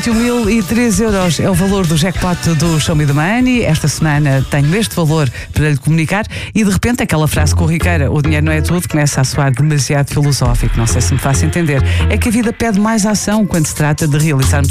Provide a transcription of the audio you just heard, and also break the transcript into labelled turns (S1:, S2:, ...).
S1: 121.003 euros é o valor do jackpot do Show Me the Money. Esta semana tenho este valor para lhe comunicar e de repente aquela frase corriqueira, o dinheiro não é tudo, começa a soar demasiado filosófico. Não sei se me faço entender. É que a vida pede mais ação quando se trata de realizarmos